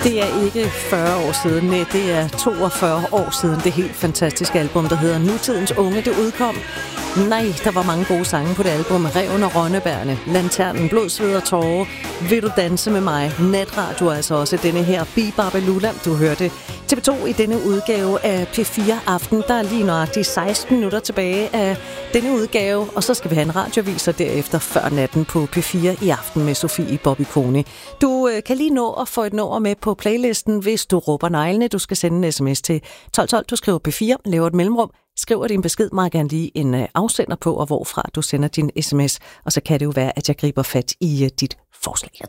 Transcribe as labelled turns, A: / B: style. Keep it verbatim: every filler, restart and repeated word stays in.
A: Det er ikke fyrre år siden, nej, det er toogfyrre år siden det helt fantastiske album, der hedder Nutidens Unge, det udkom. Nej, der var mange gode sange på det album. Ræven og Rønnebærne, Lanternen, Blod, Sved og Tårer, Vil du danse med mig, Natradio, altså også denne her Bibabalula, du hørte T V to i denne udgave af P fire Aften. Der er lige nøjagtigt seksten minutter tilbage af denne udgave, og så skal vi have en radioviser derefter før natten på P fire i aften med Sofie Bobby Kone. Du øh, kan lige nå at få et nummer med på playlisten, hvis du råber neglene. Du skal sende en sms til tolv tolv, du skriver P fire, laver et mellemrum, skriver din besked, meget gerne lige en øh, afsender på, og hvorfra du sender din sms, og så kan det jo være, at jeg griber fat i øh, dit forslag.